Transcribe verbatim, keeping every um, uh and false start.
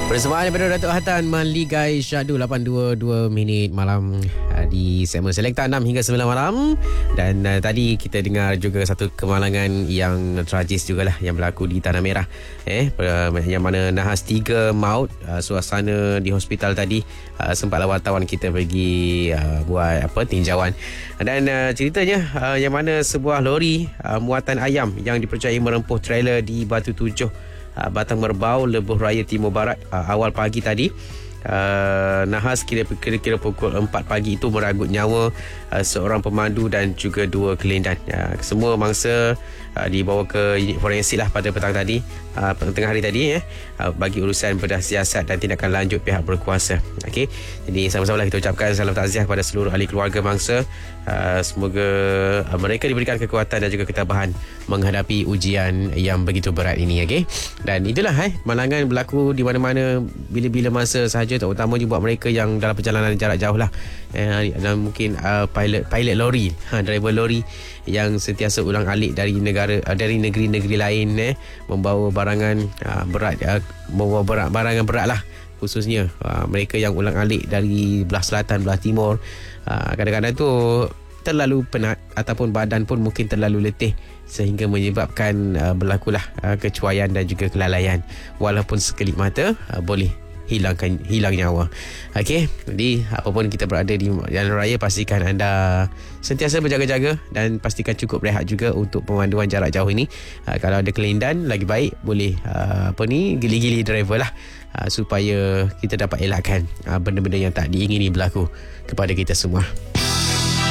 Persembahan daripada Datuk Hatan Maligai Syahdu lapan dua puluh dua minit malam uh, di segmen Selekta enam hingga sembilan malam. Dan uh, tadi kita dengar juga satu kemalangan yang tragis jugalah yang berlaku di Tanah Merah, eh uh, yang mana nahas tiga maut. Uh, suasana di hospital tadi uh, sempatlah wartawan kita pergi uh, buat apa tinjauan. Dan uh, ceritanya uh, yang mana sebuah lori uh, muatan ayam yang dipercayai merempuh trailer di Batu Tujuh, Uh, Batang Merbau, Lebuh Raya Timur Barat uh, awal pagi tadi. Uh, nahas kira-kira pukul empat pagi itu meranggut nyawa uh, seorang pemandu dan juga dua kelindan. Uh, semua mangsa uh, dibawa ke unit forensik lah pada petang tadi, uh, tengah hari tadi eh, uh, bagi urusan bedah siasat dan tindakan lanjut pihak berkuasa. Okey, jadi sama-sama lah kita ucapkan salam takziah kepada seluruh ahli keluarga mangsa. Uh, semoga uh, mereka diberikan kekuatan dan juga ketabahan menghadapi ujian yang begitu berat ini. Okey, dan itulah eh malangan berlaku di mana-mana bila-bila masa sahaja, terutama buat mereka yang dalam perjalanan jarak jauh lah, eh, dan mungkin uh, pilot pilot lori, ha, driver lori yang sentiasa ulang alik dari negara uh, dari negeri-negeri lain, eh, membawa barangan uh, berat, uh, membawa berat, barangan berat lah, khususnya uh, mereka yang ulang alik dari belah selatan, belah timur. Uh, kadang-kadang tu terlalu penat ataupun badan pun mungkin terlalu letih sehingga menyebabkan uh, berlakulah uh, kecuaian dan juga kelalaian, walaupun sekelip mata uh, boleh hilangkan hilang nyawa. Okey, jadi apapun kita berada di jalan raya, pastikan anda sentiasa berjaga-jaga dan pastikan cukup rehat juga untuk pemanduan jarak jauh ini. Uh, kalau ada kelindan, lagi baik boleh uh, apa ni gili-gili driver lah, uh, supaya kita dapat elakkan uh, benda-benda yang tak diingini berlaku kepada kita semua.